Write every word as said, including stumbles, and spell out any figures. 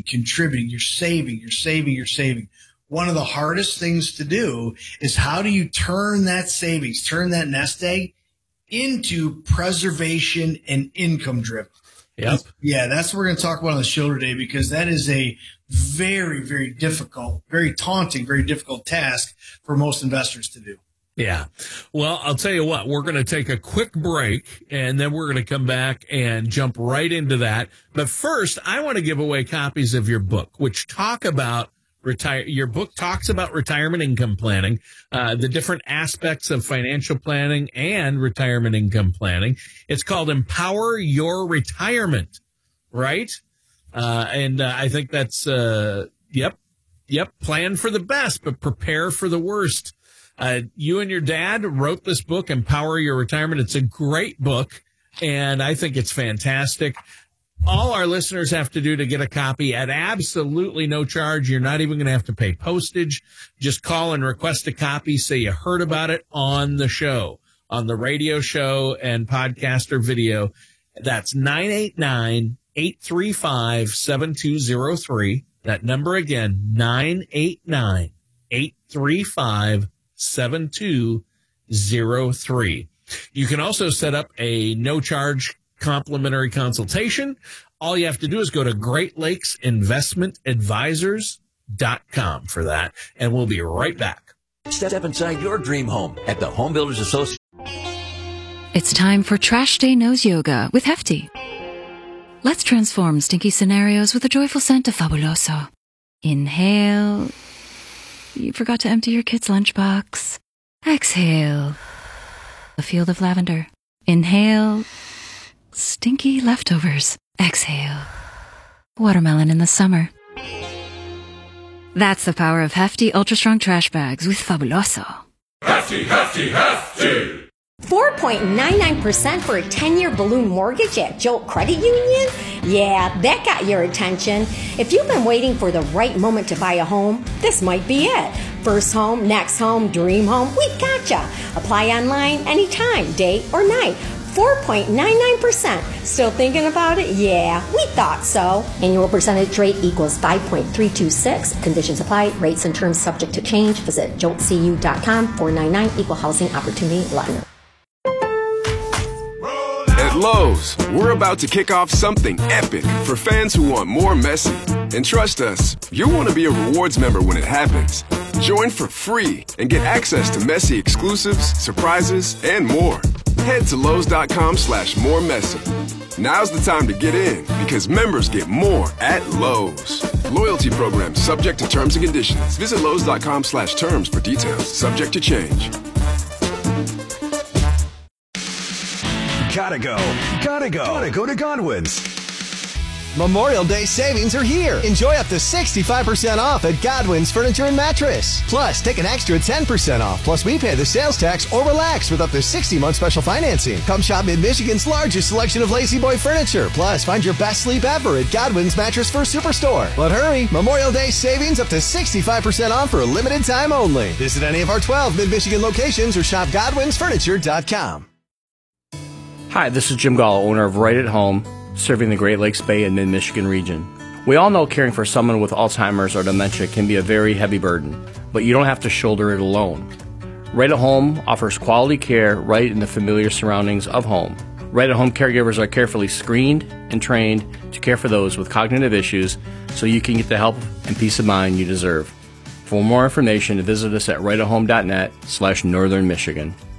working, contributing, you're saving, you're saving, you're saving. One of the hardest things to do is how do you turn that savings, turn that nest egg into preservation and income driven? Yep. Yeah, that's what we're going to talk about on the show today, because that is a very, very difficult, very taunting, very difficult task for most investors to do. Yeah. Well, I'll tell you what, we're going to take a quick break, and then we're going to come back and jump right into that. But first, I want to give away copies of your book, which talk about retire. Your book talks about retirement income planning, uh, the different aspects of financial planning and retirement income planning. It's called Empower Your Retirement, right? Uh, and uh, I think that's, uh, yep, yep, plan for the best, but prepare for the worst. Uh, you and your dad wrote this book, Empower Your Retirement. It's a great book, and I think it's fantastic. All our listeners have to do to get a copy at absolutely no charge. You're not even going to have to pay postage. Just call and request a copy. Say you heard about it on the show, on the radio show and podcast or video. That's nine eight nine, eight three five, seven two zero three. That number again, nine eight nine, eight three five, seven two zero three. You can also set up a no-charge complimentary consultation. All you have to do is go to Great Lakes Investment Advisors dot com for that, and we'll be right back. Step inside your dream home at the Home Builders Association. It's time for Trash Day Nose Yoga with Hefty. Let's transform stinky scenarios with a joyful scent of Fabuloso. Inhale. You forgot to empty your kid's lunchbox. Exhale. A field of lavender. Inhale. Stinky leftovers. Exhale. Watermelon in the summer. That's the power of Hefty Ultra Strong Trash Bags with Fabuloso. Hefty, hefty, hefty! four point nine nine percent for a ten-year balloon mortgage at Jolt Credit Union? Yeah, that got your attention. If you've been waiting for the right moment to buy a home, this might be it. First home, next home, dream home, we gotcha. Apply online anytime, day or night. four point nine nine percent. Still thinking about it? Yeah, we thought so. Annual percentage rate equals five point three two six. Conditions apply. Rates and terms subject to change. Visit jolt c u dot com. four nine nine Equal Housing Opportunity Lender. At Lowe's, we're about to kick off something epic for fans who want more Messi. And trust us, you'll want to be a rewards member when it happens. Join for free and get access to Messi exclusives, surprises, and more. Head to Lowe's.com slash more Messi. Now's the time to get in, because members get more at Lowe's. Loyalty program subject to terms and conditions. Visit Lowe's.com slash terms for details. Subject to change. Gotta go. Gotta go. Gotta go to Godwin's. Memorial Day savings are here. Enjoy up to sixty-five percent off at Godwin's Furniture and Mattress. Plus, take an extra ten percent off. Plus, we pay the sales tax or relax with up to sixty month special financing. Come shop Mid-Michigan's largest selection of Lazy Boy furniture. Plus, find your best sleep ever at Godwin's Mattress First Superstore. But hurry, Memorial Day savings up to sixty-five percent off for a limited time only. Visit any of our twelve Mid-Michigan locations or shop Godwins Furniture dot com. Hi, this is Jim Gallo, owner of Right at Home, serving the Great Lakes Bay and Mid-Michigan region. We all know caring for someone with Alzheimer's or dementia can be a very heavy burden, but you don't have to shoulder it alone. Right at Home offers quality care right in the familiar surroundings of home. Right at Home caregivers are carefully screened and trained to care for those with cognitive issues so you can get the help and peace of mind you deserve. For more information, visit us at right at home dot net slash northern Michigan.